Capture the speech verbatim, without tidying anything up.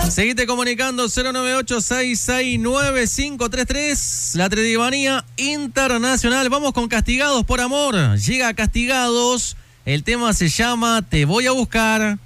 Seguite comunicando cero nueve ocho, seis seis nueve, cinco tres tres, la Tredivanía Internacional. Vamos con Castigados por Amor. Llega Castigados. El tema se llama Te voy a buscar.